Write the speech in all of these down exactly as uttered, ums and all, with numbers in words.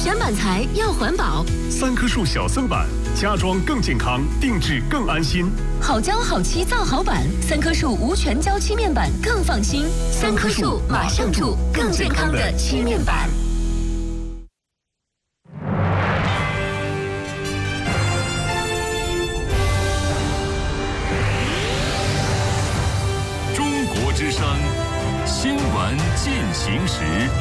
选板材要环保， 三棵树小森板，家装更健康，定制更安心。 好胶好漆造好板，三棵树无全胶漆面板更放心。三棵树马上住更健康的漆面板。 中国之声新闻进行时。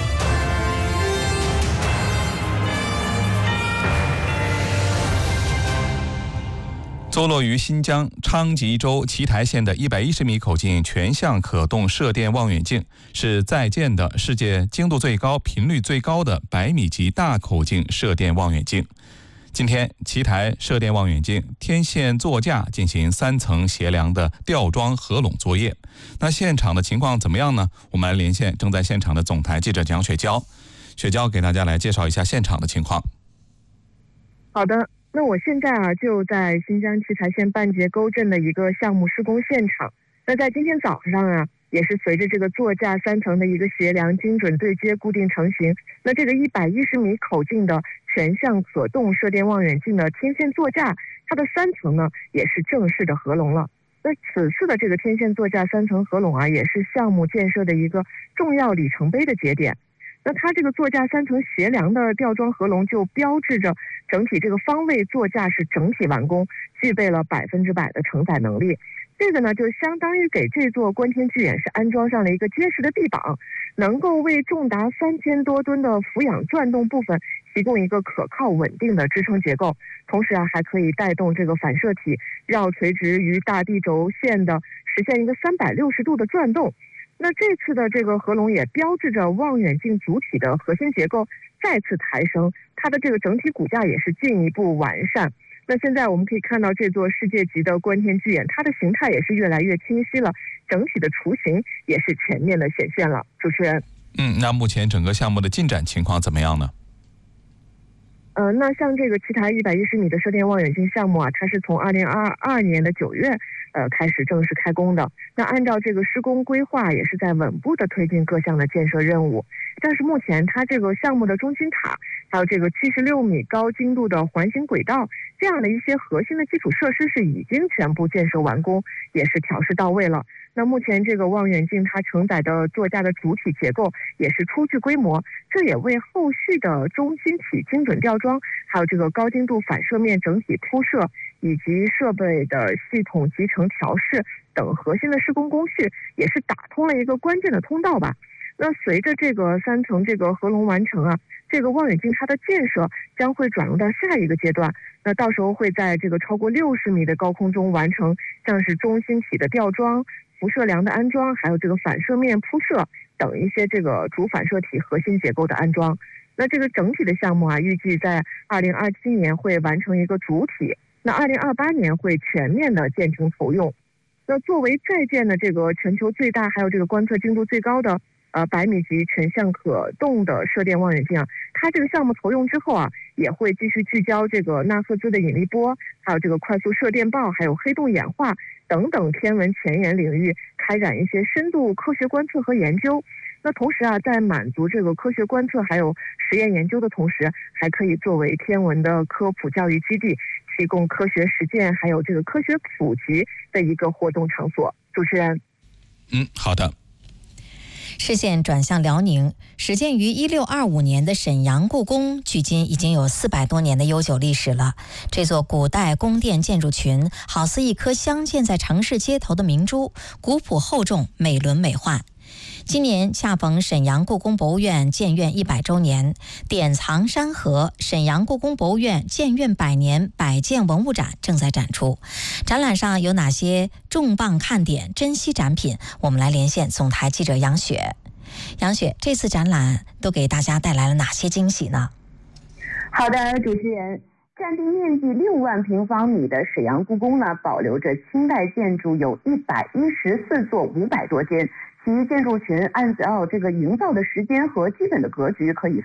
坐落于新疆昌吉州奇台县的一百一十米口径全向可动射电望远镜，是在建的世界精度最高、频率最高的百米级大口径射电望远镜。今天，奇台射电望远镜天线座架进行三层斜梁的吊装合拢作业。那现场的情况怎么样呢？我们来连线正在现场的总台记者蒋雪娇。雪娇给大家来介绍一下现场的情况。 好的。那我现在啊就在新疆奇台县半截沟镇的一个项目施工现场。那在今天早上啊，也是随着这个座架三层的一个斜梁精准对接固定成型。那这个一百一十米口径的全向可动射电望远镜的天线座架，它的三层呢也是正式的合拢了。那此次的这个天线座架三层合拢啊，也是项目建设的一个重要里程碑的节点。那它这个座架三层斜梁的吊装合拢，就标志着整体这个方位座架是整体完工，具备了百分之百的承载能力。这个呢，就相当于给这座观天巨眼是安装上了一个结实的臂膀，能够为重达三千多吨的俯仰转动部分提供一个可靠稳定的支撑结构。同时啊，还可以带动这个反射体绕垂直于大地轴线的实现一个三百六十度的转动。那这次的这个合拢也标志着望远镜主体的核心结构再次抬升，它的这个整体骨架也是进一步完善。那现在我们可以看到这座世界级的观天巨眼，它的形态也是越来越清晰了，整体的雏形也是全面的显现了。主持人， 嗯，那目前整个项目的进展情况怎么样呢？ 呃，那像这个奇台一百一十米的射电望远镜项目啊，它是从二零二二年的九月呃开始正式开工的。那按照这个施工规划，也是在稳步的推进各项的建设任务。但是目前它这个项目的中心塔，还有这个七十六米高精度的环形轨道，这样的一些核心的基础设施是已经全部建设完工，也是调试到位了。那目前这个望远镜它承载的座架的主体结构也是初具规模，这也为后续的中心体精准吊装，还有这个高精度反射面整体铺设，以及设备的系统集成调试等核心的施工工序，也是打通了一个关键的通道吧。那随着这个三层这个合拢完成啊，这个望远镜它的建设将会转入到下一个阶段。那到时候会在这个超过六十米的高空中完成像是中心体的吊装、辐射梁的安装，还有这个反射面铺设等一些这个主反射体核心结构的安装。那这个整体的项目啊，预计在二零二七年会完成一个主体，那二零二八年会全面的建成投用。那作为在建的这个全球最大还有这个观测精度最高的呃百米级全向可动的射电望远镜啊，它这个项目投用之后啊，也会继续聚焦这个纳赫兹的引力波，还有这个快速射电暴，还有黑洞演化等等天文前沿领域开展一些深度科学观测和研究。那同时啊，在满足这个科学观测还有实验研究的同时，还可以作为天文的科普教育基地，提供科学实践还有这个科学普及的一个活动场所。主持人， 嗯，好的。 视线转向辽宁，始建于一六二五年的沈阳故宫，距今已经有四百多年的悠久历史了。这座古代宫殿建筑群，好似一颗镶嵌在城市街头的明珠，古朴厚重，美轮美奂。今年恰逢沈阳故宫博物院建院一百周年，典藏山河沈阳故宫博物院建院百年百件文物展正在展出。展览上有哪些重磅看点、珍稀展品？我们来连线总台记者杨雪。杨雪，这次展览都给大家带来了哪些惊喜呢？ 好的，主持人。占地面积六万平方米的沈阳故宫呢，保留着清代建筑有一百一十四座，五百多间。其建筑群按照这个营造的时间和基本的格局，可以